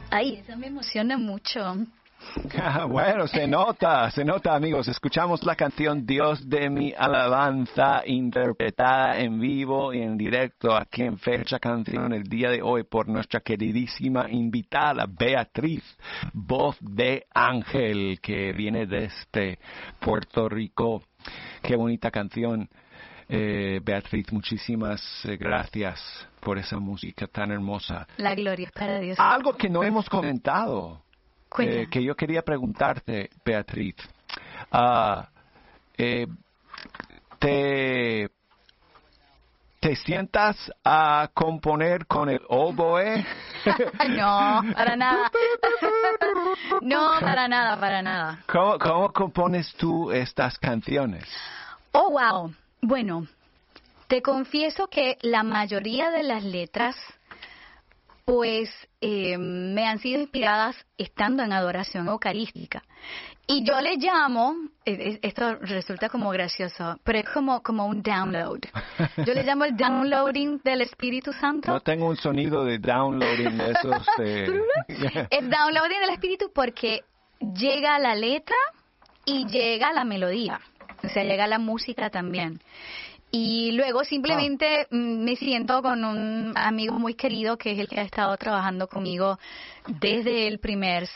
Ay, eso me emociona mucho. Bueno, se nota, amigos. Escuchamos la canción Dios de mi alabanza, interpretada en vivo y en directo aquí en Fecha Canción el día de hoy por nuestra queridísima invitada Beatriz, voz de ángel, que viene desde Puerto Rico. Qué bonita canción. Beatriz, muchísimas gracias por esa música tan hermosa. La gloria es para Dios. Algo que no hemos comentado. Que yo quería preguntarte, Beatriz, ¿te sientas a componer con el oboe? No, para nada. No, para nada. ¿Cómo compones tú estas canciones? Oh, wow. Bueno, te confieso que la mayoría de las letras pues me han sido inspiradas estando en adoración eucarística. Y yo le llamo, esto resulta como gracioso, pero es como un download. Yo le llamo el downloading del Espíritu Santo. No tengo un sonido de downloading de esos. El downloading del Espíritu porque llega la letra y llega la melodía. O sea, llega la música también. Y luego simplemente me siento con un amigo muy querido que es el que ha estado trabajando conmigo desde el primer